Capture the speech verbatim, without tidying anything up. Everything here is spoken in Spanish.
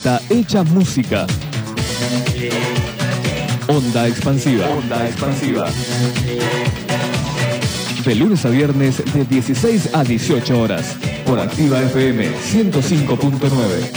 Plata hecha música. Onda Expansiva. Onda Expansiva. De lunes a viernes de dieciséis a dieciocho horas. Por Activa F M ciento cinco punto nueve.